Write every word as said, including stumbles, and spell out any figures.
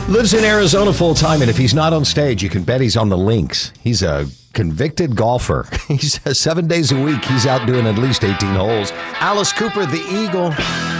Lives in Arizona full time, and if he's not on stage, you can bet he's on the links. He's a convicted golfer. He says seven days a week, he's out doing at least eighteen holes. Alice Cooper, the Eagle.